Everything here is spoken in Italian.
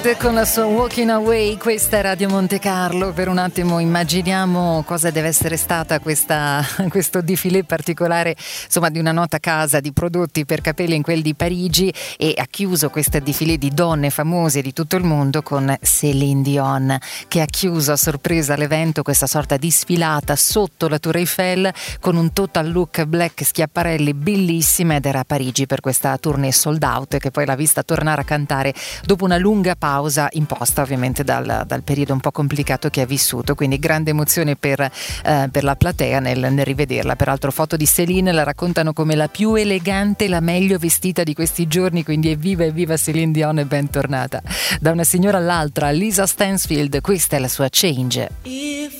Con la sua Walking Away, questa è Radio Monte Carlo. Per un attimo immaginiamo cosa deve essere stata questo défilé particolare, insomma, di una nota casa di prodotti per capelli in quel di Parigi, e ha chiuso questo défilé di donne famose di tutto il mondo con Céline Dion, che ha chiuso a sorpresa l'evento, questa sorta di sfilata sotto la Tour Eiffel con un total look black schiaparelli bellissima, ed era a Parigi per questa tournée sold out che poi l'ha vista tornare a cantare dopo una lunga pausa imposta ovviamente dal periodo un po' complicato che ha vissuto, quindi grande emozione per la platea nel rivederla. Peraltro foto di Céline la raccontano come la più elegante, la meglio vestita di questi giorni, quindi evviva Céline Dion e bentornata. Da una signora all'altra, Lisa Stansfield, questa è la sua Change.